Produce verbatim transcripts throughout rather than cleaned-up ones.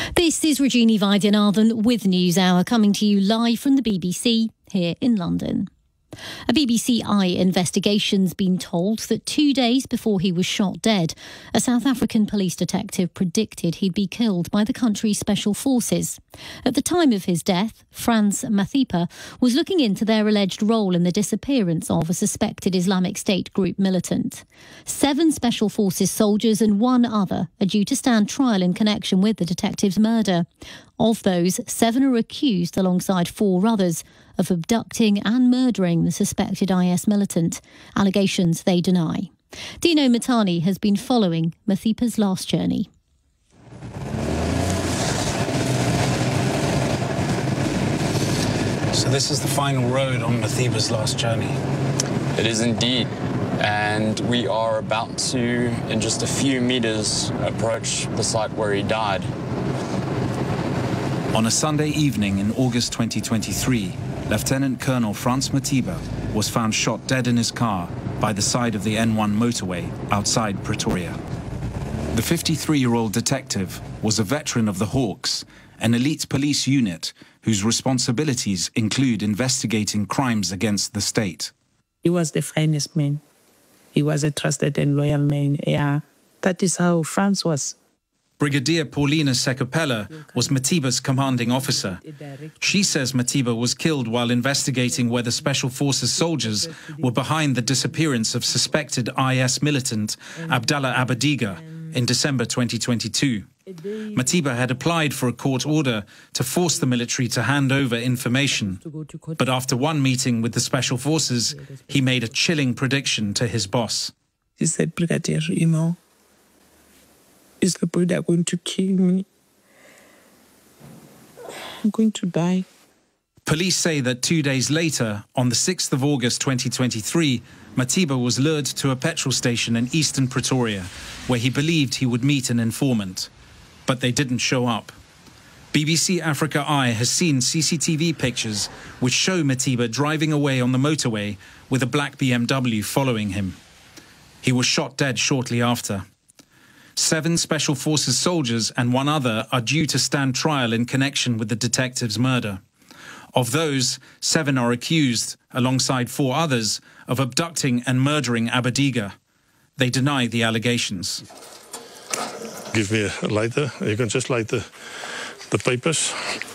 This is Regina Vaidyanathan with NewsHour, coming to you live from the B B C here in London. A B B C Eye investigation's been told that two days before he was shot dead, a South African police detective predicted he'd be killed by the country's special forces. At the time of his death, Frans Mathipa was looking into their alleged role in the disappearance of a suspected Islamic State group militant. Seven special forces soldiers and one other are due to stand trial in connection with the detective's murder. Of those, seven are accused, alongside four others, of abducting and murdering the suspected I S militant, allegations they deny. Dino Matani has been following Mathipa's last journey. So this is the final road on Mathipa's last journey. It is indeed. And we are about to, in just a few meters, approach the site where he died. On a Sunday evening in August twenty twenty-three, Lieutenant Colonel Frans Mathipa was found shot dead in his car by the side of the N one motorway outside Pretoria. The fifty-three-year-old detective was a veteran of the Hawks, an elite police unit whose responsibilities include investigating crimes against the state. He was the finest man. He was a trusted and loyal man. Yeah, that is how Frans was. Brigadier Paulina Sekupela was Mathipa's commanding officer. She says Mathipa was killed while investigating whether Special Forces soldiers were behind the disappearance of suspected I S militant Abdallah Abadiga in December twenty twenty-two. Mathipa had applied for a court order to force the military to hand over information. But after one meeting with the Special Forces, he made a chilling prediction to his boss. He said, Brigadier, you know, is the boy that going to kill me? I'm going to die. Police say that two days later, on the sixth of August twenty twenty-three, Mathipa was lured to a petrol station in eastern Pretoria, where he believed he would meet an informant. But they didn't show up. B B C Africa Eye has seen C C T V pictures which show Mathipa driving away on the motorway with a black B M W following him. He was shot dead shortly after. Seven Special Forces soldiers and one other are due to stand trial in connection with the detective's murder. Of those, seven are accused, alongside four others, of abducting and murdering Abadiga. They deny the allegations. Give me a lighter. You can just light the, the papers.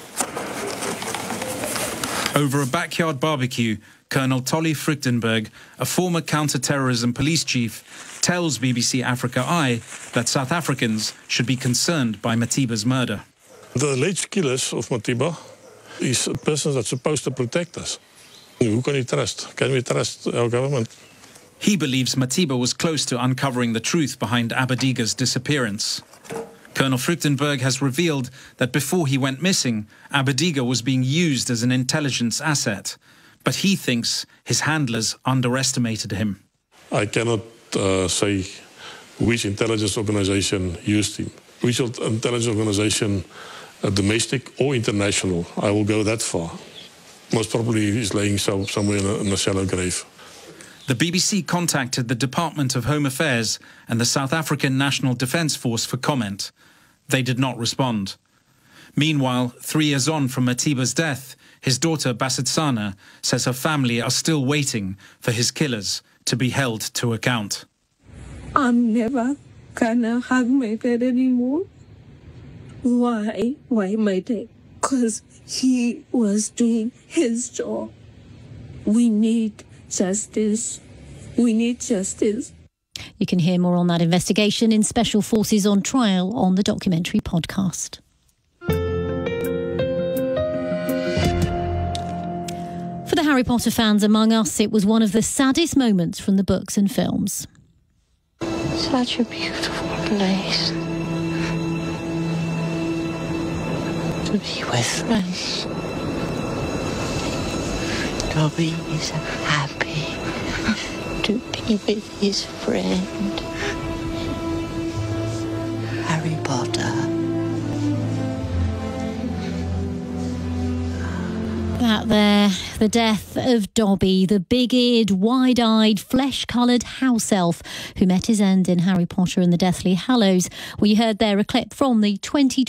Over a backyard barbecue, Colonel Tolly Fruchtenberg, a former counter-terrorism police chief, tells B B C Africa Eye that South Africans should be concerned by Mathipa's murder. The alleged killers of Mathipa is a person that's supposed to protect us. Who can we trust? Can we trust our government? He believes Mathipa was close to uncovering the truth behind Abadiga's disappearance. Colonel Fruchtenberg has revealed that before he went missing, Abadiga was being used as an intelligence asset. But he thinks his handlers underestimated him. I cannot uh, say which intelligence organization used him. Which intelligence organization, uh, domestic or international, I will go that far. Most probably he's laying so, somewhere in a, in a shallow grave. The B B C contacted the Department of Home Affairs and the South African National Defence Force for comment. They did not respond. Meanwhile, three years on from Mathipa's death, his daughter Basetsana says her family are still waiting for his killers to be held to account. I'm never gonna hug my dad anymore. Why? Why my dad? Because he was doing his job. We need justice. We need justice. You can hear more on that investigation in Special Forces on Trial on the documentary podcast. For the Harry Potter fans among us, it was one of the saddest moments from the books and films. Such a beautiful place to be with friends. Dobby is happy to be with his friend, Harry Potter. That there, the The death of Dobby, the big-eared, wide-eyed, flesh-coloured house elf who met his end in Harry Potter and the Deathly Hallows. We heard there a clip from the twenty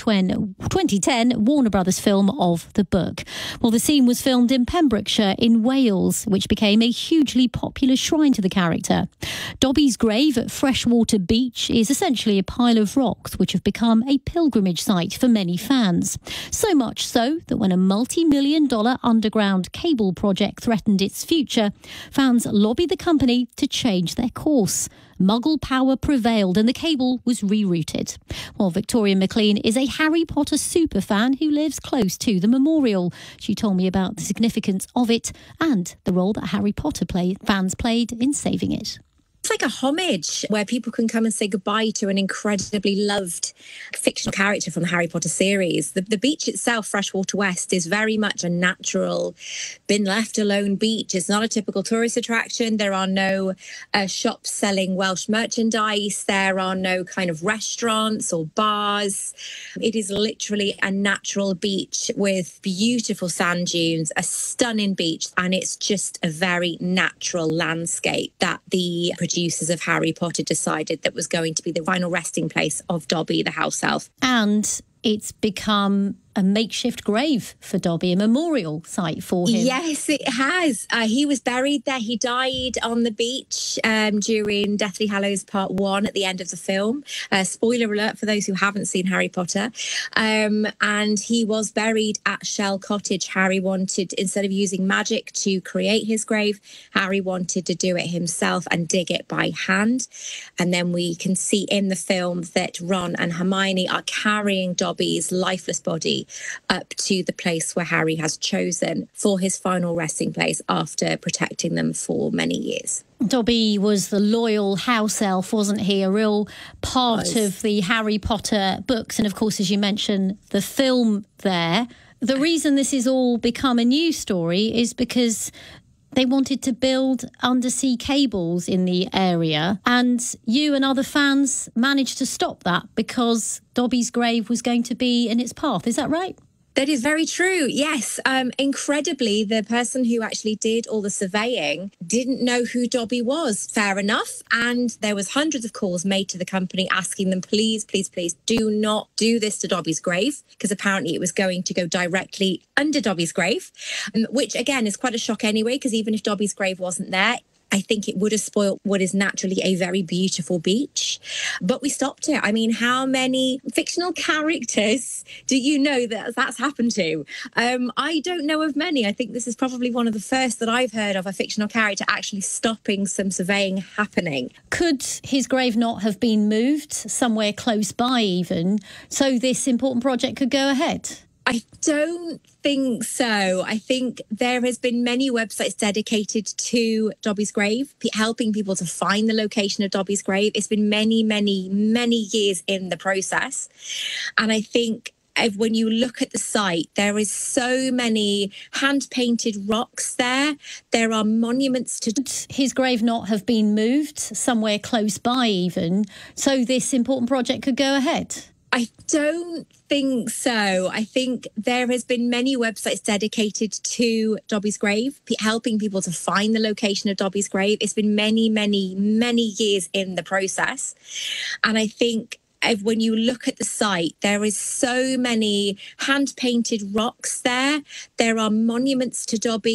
ten Warner Brothers film of the book. Well, the scene was filmed in Pembrokeshire in Wales, which became a hugely popular shrine to the character. Dobby's grave at Freshwater Beach is essentially a pile of rocks which have become a pilgrimage site for many fans. So much so that when a multi-million dollar underground cable project threatened its future, fans lobbied the company to change their course. Muggle power prevailed and the cable was rerouted. Well, Victoria McLean is a Harry Potter superfan who lives close to the memorial. She told me about the significance of it and the role that Harry Potter play, fans played in saving it. It's like a homage where people can come and say goodbye to an incredibly loved fictional character from the Harry Potter series. The, the beach itself, Freshwater West, is very much a natural, been left alone beach. It's not a typical tourist attraction. There are no uh, shops selling Welsh merchandise. There are no kind of restaurants or bars. It is literally a natural beach with beautiful sand dunes, a stunning beach, and it's just a very natural landscape that the producers of Harry Potter decided that was going to be the final resting place of Dobby, the house elf. And it's become a makeshift grave for Dobby, a memorial site for him. Yes, it has. Uh, he was buried there. He died on the beach um, during Deathly Hallows Part One at the end of the film. Uh, spoiler alert for those who haven't seen Harry Potter. Um, and he was buried at Shell Cottage. Harry wanted, instead of using magic to create his grave, Harry wanted to do it himself and dig it by hand. And then we can see in the film that Ron and Hermione are carrying Dobby's lifeless body up to the place where Harry has chosen for his final resting place after protecting them for many years. Dobby was the loyal house elf, wasn't he? A real part Was. of the Harry Potter books. And of course, as you mentioned, the film there. The reason this has all become a news story is because they wanted to build undersea cables in the area, and you and other fans managed to stop that because Dobby's grave was going to be in its path. Is that right? That is very true. Yes. Um, incredibly, the person who actually did all the surveying didn't know who Dobby was. Fair enough. And there was hundreds of calls made to the company asking them, please, please, please do not do this to Dobby's grave, because apparently it was going to go directly under Dobby's grave, um, which again is quite a shock anyway, because even if Dobby's grave wasn't there, I think it would have spoiled what is naturally a very beautiful beach. But we stopped it. I mean, how many fictional characters do you know that that's happened to? Um, I don't know of many. I think this is probably one of the first that I've heard of a fictional character actually stopping some surveying happening. Could his grave not have been moved somewhere close by even, so this important project could go ahead? I don't think so. I think there has been many websites dedicated to Dobby's grave, helping people to find the location of Dobby's grave. It's been many, many, many years in the process. And I think when you look at the site, there is so many hand-painted rocks there. There are monuments to... Could his grave not have been moved somewhere close by even, so this important project could go ahead? I don't think so. I think there has been many websites dedicated to Dobby's grave, helping people to find the location of Dobby's grave. It's been many, many, many years in the process. And I think when you look at the site, there is so many hand-painted rocks there. There are monuments to Dobby.